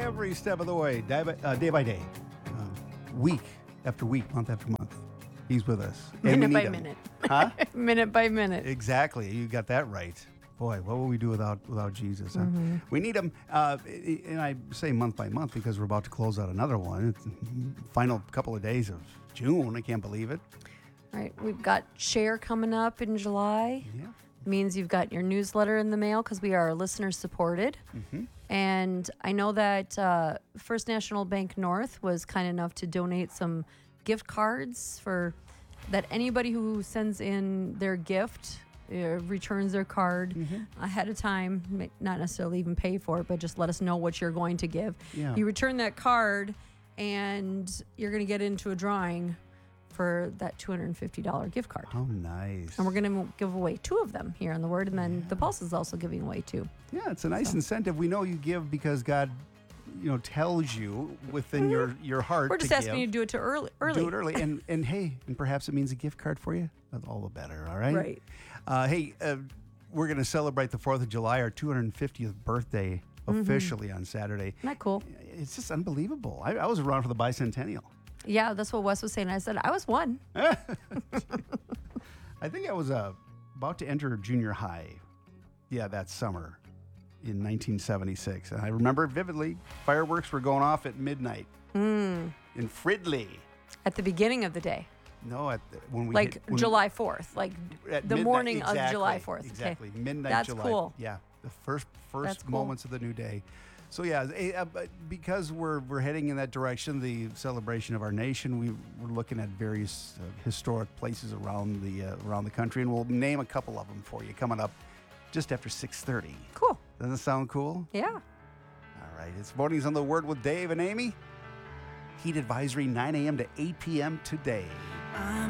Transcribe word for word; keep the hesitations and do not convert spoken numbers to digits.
every step of the way, day by, uh, day, by day, uh, week after week, month after month. He's with us. And Minute we by need him. minute. Huh? Minute by minute. Exactly. You got that right. Boy, what would we do without without Jesus? Huh? Mm-hmm. We need him. Uh, and I say month by month because we're about to close out another one. It's final couple of days of June. I can't believe it. All right. We've got Share coming up in July. Yeah. Means you've got your newsletter in the mail because we are listener supported. Mm-hmm. And I know that uh, First National Bank North was kind enough to donate some gift cards for that anybody who sends in their gift uh, returns their card mm-hmm. ahead of time, not necessarily even pay for it, but just let us know what you're going to give. Yeah. You return that card and you're going to get into a drawing for that two hundred fifty dollars gift card. How nice. And we're going to give away two of them here on The Word, and then yeah. the Pulse is also giving away two. Yeah, it's a nice so. incentive. We know you give because God, you know, tells you within mm-hmm. your, your heart We're just to asking give. you to do it to early, early. Do it early. And, and hey, and perhaps it means a gift card for you. That's all the better, all right? Right. Uh, hey, uh, we're going to celebrate the fourth of July, our two hundred fiftieth birthday, officially mm-hmm. on Saturday. Isn't that cool? It's just unbelievable. I, I was around for the bicentennial. Yeah, that's what Wes was saying. I said, I was one. I think I was uh, about to enter junior high. Yeah, that summer in nineteen seventy-six. And I remember it vividly. Fireworks were going off at midnight mm. in Fridley. At the beginning of the day. No, at the, when we like hit, when July fourth, like the midnight, morning exactly, of July fourth. Exactly, okay. midnight That's July. cool. Yeah, the first first That's cool. moments of the new day. So yeah, uh, because we're we're heading in that direction, the celebration of our nation, we we're looking at various uh, historic places around the uh, around the country, and we'll name a couple of them for you coming up just after six thirty. Cool. Doesn't that sound cool? Yeah. All right, it's Mornings on the Word with Dave and Amy. Heat advisory nine a.m. to eight p.m. today. I'm